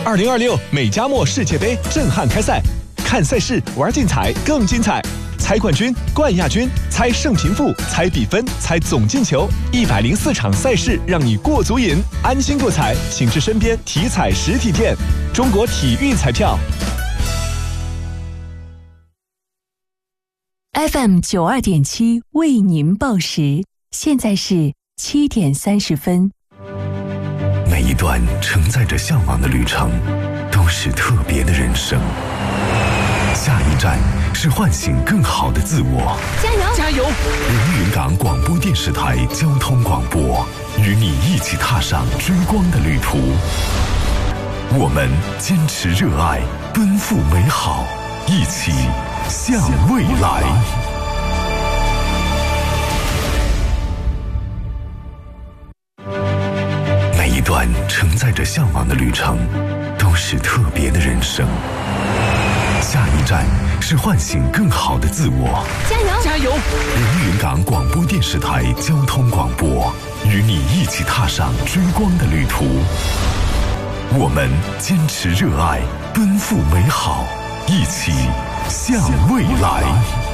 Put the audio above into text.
2026美加墨世界杯震撼开赛，看赛事玩竞彩更精彩，猜冠军、冠亚军，猜胜平负，猜比分，猜总进球，104场赛事让你过足瘾，安心过彩，请至身边体彩实体店。中国体育彩票。 FM 92.7为您报时，现在是7点30分。 每一段承载着向往的旅程，都是特别的人生。下一站是唤醒更好的自我。 加油！ 加油！ 人民港广播电视台交通广播，与你一起踏上追光的旅途。我们坚持热爱，奔赴美好，一起向未来。每一段承载着向往的旅程，都是特别的人生。下一站是唤醒更好的自我。 加油！ 加油！ 人民港广播电视台交通广播，与你一起踏上追光的旅途。我们坚持热爱，奔赴美好，一起向未来。